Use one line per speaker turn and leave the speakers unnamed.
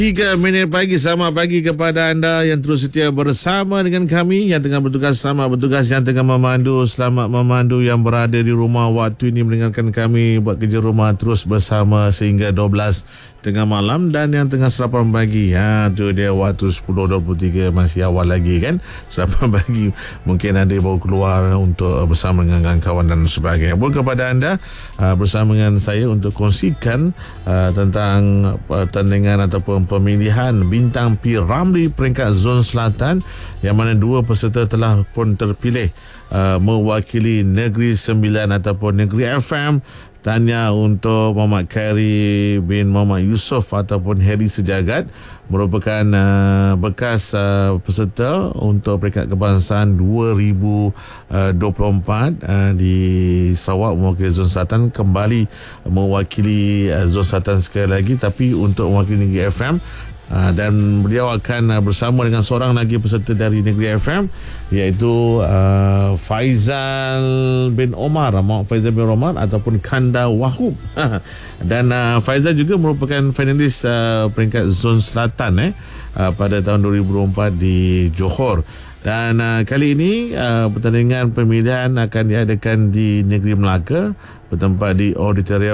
3 minit pagi, selamat pagi kepada anda yang terus setia bersama dengan kami, yang tengah bertugas, selamat bertugas, yang tengah memandu, selamat memandu, yang berada di rumah waktu ini mendengarkan kami buat kerja rumah terus bersama sehingga 12 tengah malam, dan yang tengah sarapan pagi, tu dia waktu 10.23, masih awal lagi kan, sarapan pagi, mungkin ada baru keluar untuk bersama dengan kawan dan sebagainya. Pun kepada anda bersama dengan saya untuk kongsikan tentang pertandingan ataupun pemilihan Bintang P. Ramlee peringkat Zon Selatan, yang mana 2 peserta telah pun terpilih mewakili Negeri Sembilan ataupun Negeri FM. Tanya untuk Muhammad Khairi bin Muhammad Yusof ataupun Heri Sejagat, merupakan bekas peserta untuk peringkat kebangsaan 2024 di Sarawak mewakili Zon Selatan, kembali mewakili Zon Selatan sekali lagi, tapi untuk mewakili Negeri FM. Dan beliau akan bersama dengan seorang lagi peserta dari Negeri FM, iaitu Faizal bin Omar ataupun Kanda Wahub. Dan Faizal juga merupakan finalis peringkat Zon Selatan pada tahun 2004 di Johor. Dan kali ini pertandingan pemilihan akan diadakan di Negeri Melaka, bertempat di Auditorium